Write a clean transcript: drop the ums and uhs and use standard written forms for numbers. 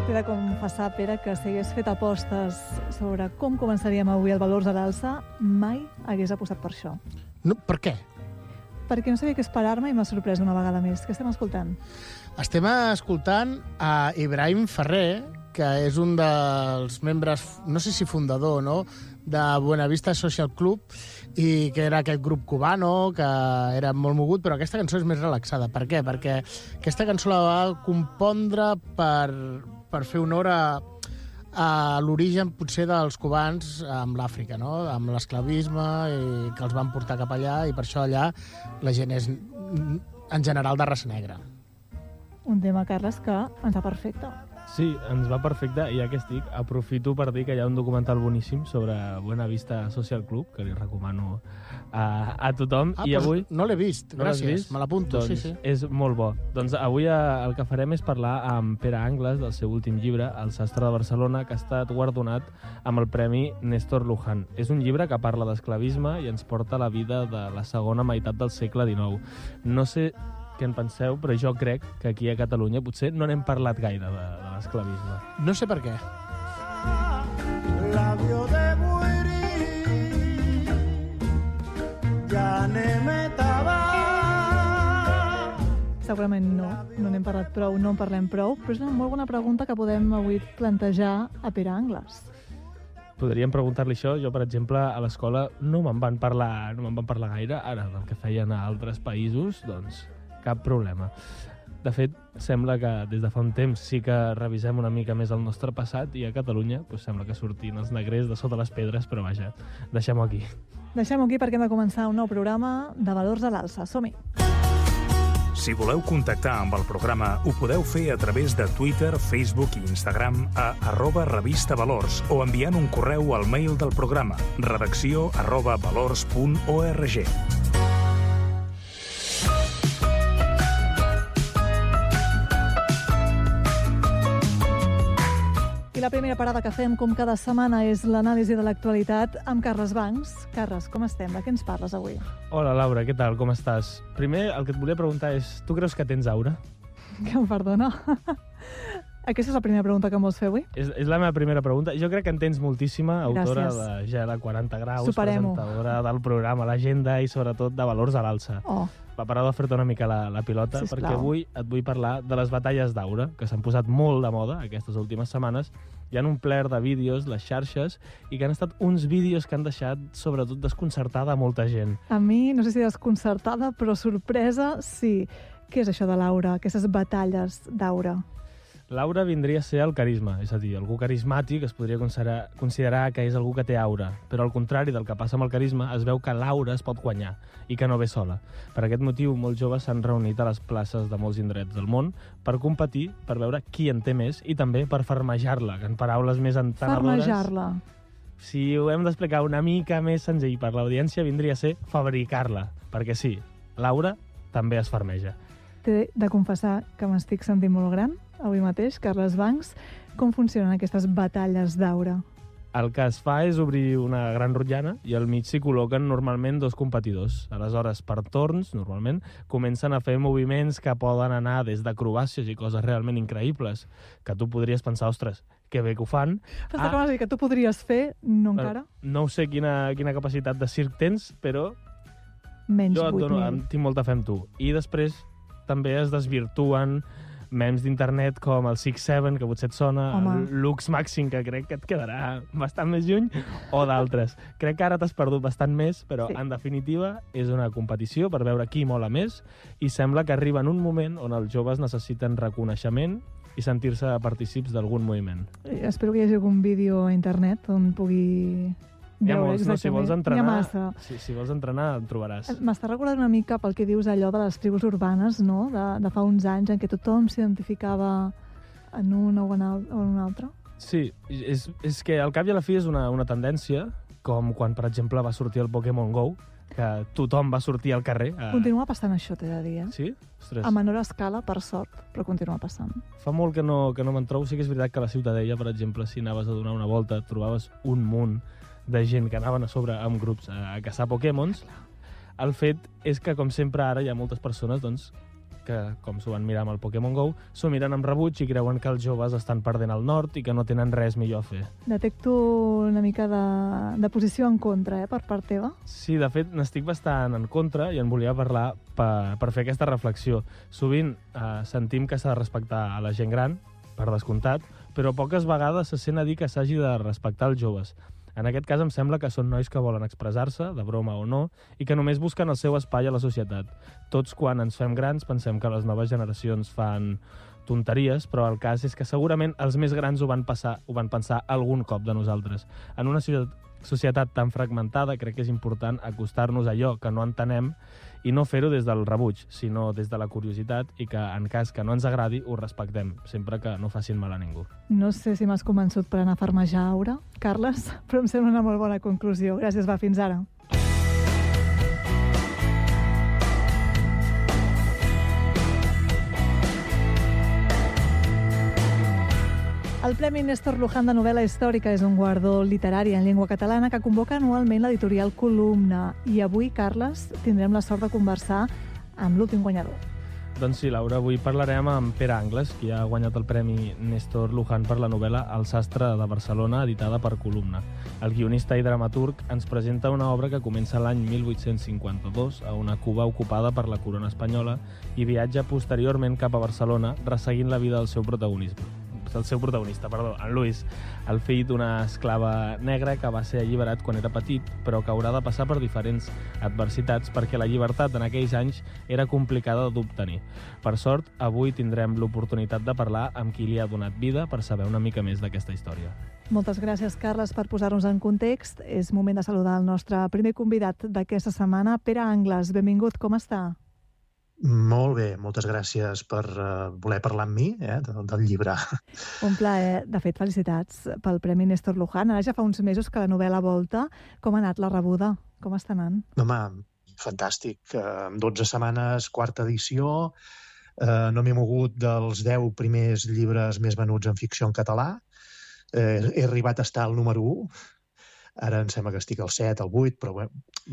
T'he de confessar, Pere, que si hagués fet apostes sobre com començaríem avui el Valors a l'Alça, mai hagués apostat per això. No, per què? Perquè no sabia què esperar-me i m'ha sorprès una vegada més. Què estem escoltant? Estem escoltant a Ibrahim Ferrer, que és un dels membres, no sé si fundador, no?, de Buenavista Social Club, i que era aquest grup cubano, que era molt mogut, però aquesta cançó és més relaxada. Per què? Perquè aquesta cançó la va compondre per fer honor a l'origen, potser, dels cubans amb l'Àfrica, no?, amb l'esclavisme, i que els van portar cap allà, i per això allà la gent és, en general, de raça negra. Un tema, Carles, que ens va perfecte. Sí, ens va perfecte, i ja que estic, aprofito per dir que hi ha un documental boníssim sobre Buenavista Social Club, que li recomano a tothom. I avui... No l'he vist, no gràcies, me l'apunto. Doncs sí. És molt bo. Doncs avui el que farem és parlar amb Pere Angles del seu últim llibre, El sastre de Barcelona, que ha estat guardonat amb el Premi Néstor Luján. És un llibre que parla d'esclavisme i ens porta a la vida de la segona meitat del segle XIX. No sé què en penseu, però jo crec que aquí a Catalunya potser no n'hem parlat gaire de l'esclavisme. No sé per què. Segurament no n'hem parlat prou, no en parlem prou, però és una molt bona pregunta que podem avui plantejar a Pere Angles. Podríem preguntar-li això. Jo, per exemple, a l'escola no me'n van parlar gaire. Ara, del que feien a altres països, doncs cap problema. De fet, sembla que des de fa un temps sí que revisem una mica més el nostre passat, i a Catalunya sembla que sortin els negrers de sota les pedres, però vaja, deixem-ho aquí. Deixem-ho aquí perquè hem de començar un nou programa de Valors a l'Alça. Som-hi! Si voleu contactar amb el programa, ho podeu fer a través de Twitter, Facebook i Instagram a @revistavalors o enviant un correu al mail del programa redacció@valors.org. La primera parada que fem, com cada setmana, és l'anàlisi de l'actualitat amb Carles Bancs. Carles, com estem? De què ens parles avui? Hola, Laura, què tal? Com estàs? Primer, el que et volia preguntar és, tu creus que tens aura? Que em perdona. Aquesta és la primera pregunta que em vols fer avui? És la meva primera pregunta. Jo crec que en tens moltíssima, autora de ja de 40 graus, Superem-ho. Presentadora del programa L'Agenda i sobretot de Valors a l'Alça. Oh. Va parar de fer-te una mica la pilota, Sisplau. perquè avui et vull parlar de les batalles d'aura, que s'han posat molt de moda aquestes últimes setmanes. Hi ha un plert de vídeos, les xarxes, i que han estat uns vídeos que han deixat, sobretot, desconcertada molta gent. A mi, no sé si desconcertada, però sorpresa, sí. Què és això de l'aura, aquestes batalles d'aura? L'aura vindria a ser el carisma, és a dir, algú carismàtic es podria considerar que és algú que té aura, però al contrari del que passa amb el carisma, es veu que l'aura es pot guanyar i que no ve sola. Per aquest motiu, molts joves s'han reunit a les places de molts indrets del món per competir, per veure qui en té més i també per farmejar-la, que en paraules més entenedores... Farmejar-la. Si ho hem d'explicar una mica més senzill per l'audiència, vindria a ser fabricar-la, perquè sí, l'aura també es farmeja. T'he de confessar que m'estic sentint molt gran avui mateix, Carles Bancs. Com funcionen aquestes batalles d'aura? El que es fa és obrir una gran rotllana i al mig s'hi col·loquen normalment dos competidors. Aleshores, per torns, normalment, comencen a fer moviments que poden anar des d'acrobàcies i coses realment increïbles, que tu podries pensar, ostres, que bé que ho fan. Però com has dit que tu podries fer, no encara? No sé quina capacitat de circ tens, però Menys jo 8.000. tinc molta fe en tu. I després també es desvirtuen memes d'internet com el 6-7, que potser et sona, Home. el Lux Màxim, que crec que et quedarà bastant més lluny, o d'altres. Crec que ara t'has perdut bastant més, però Sí. en definitiva és una competició per veure qui mola més, i sembla que arriba en un moment on els joves necessiten reconeixement i sentir-se partícips d'algun moviment. Espero que hi hagi algun vídeo a internet on pugui Hi ha veure molts, no? Si vols exactament. N'hi ha entrenar, massa. si vols entrenar, el trobaràs. M'està recordant una mica pel que dius allò de les tribus urbanes, no? De fa uns anys en què tothom s'identificava en una o en una altra. Sí, és que al cap i a la fi és una tendència, com quan, per exemple, va sortir el Pokémon GO, que tothom va sortir al carrer. Continua passant això, t'he de dir, eh? Sí? Ostres, A menor escala, per sort, però continua passant. fa molt que no me'n trobo. Sí que és veritat que a la Ciutadella, per exemple, si anaves a donar una volta, trobaves un munt de gent que anaven a sobre amb grups a caçar Pokémons. El fet és que, com sempre, ara hi ha moltes persones doncs, que, com s'ho van mirar amb el Pokémon GO, s'ho miren amb rebuig i creuen que els joves estan perdent el nord i que no tenen res millor a fer. Detecto una mica de posició en contra, per part teva. Sí, de fet, n'estic bastant en contra i en volia parlar per fer aquesta reflexió. Sovint sentim que s'ha de respectar a la gent gran, per descomptat, però poques vegades se sent a dir que s'hagi de respectar els joves. En aquest cas em sembla que són nois que volen expressar-se, de broma o no, i que només busquen el seu espai a la societat. Tots, quan ens fem grans, pensem que les noves generacions fan tonteries, però el cas és que segurament els més grans ho van pensar algun cop de nosaltres. En una societat tan fragmentada, crec que és important acostar-nos a allò que no entenem i no fer-ho des del rebuig, sinó des de la curiositat i que, en cas que no ens agradi, ho respectem, sempre que no facin mal a ningú. No sé si m'has convençut per anar a farmejar, Aura, Carles, però em sembla una molt bona conclusió. Gràcies, fins ara. El Premi Néstor Luján de novel·la històrica és un guardó literari en llengua catalana que convoca anualment l'editorial Columna. I avui, Carles, tindrem la sort de conversar amb l'últim guanyador. Doncs sí, Laura, avui parlarem amb Pere Angles, qui ha guanyat el Premi Néstor Luján per la novel·la El sastre de Barcelona, editada per Columna. El guionista i dramaturg ens presenta una obra que comença l'any 1852 a una Cuba ocupada per la corona espanyola i viatja posteriorment cap a Barcelona, resseguint la vida del seu protagonista, en Luis, el fill d'una esclava negra que va ser alliberat quan era petit, però que haurà de passar per diferents adversitats perquè la llibertat en aquells anys era complicada d'obtenir. Per sort, avui tindrem l'oportunitat de parlar amb qui li ha donat vida per saber una mica més d'aquesta història. Moltes gràcies, Carles, per posar-nos en context. És moment de saludar el nostre primer convidat d'aquesta setmana, Pere Angles. Benvingut, com està? Molt bé, moltes gràcies per voler parlar amb mi del llibre. Un plaer. De fet, felicitats pel Premi Néstor Luján. Ara ja fa uns mesos que la novel·la volta. Com ha anat la rebuda? Com està anant? Home, fantàstic. 12 setmanes, quarta edició. No m'he mogut dels 10 primers llibres més venuts en ficció en català. He arribat a estar al número 1. Ara em sembla que estic al 7, al 8, però bé,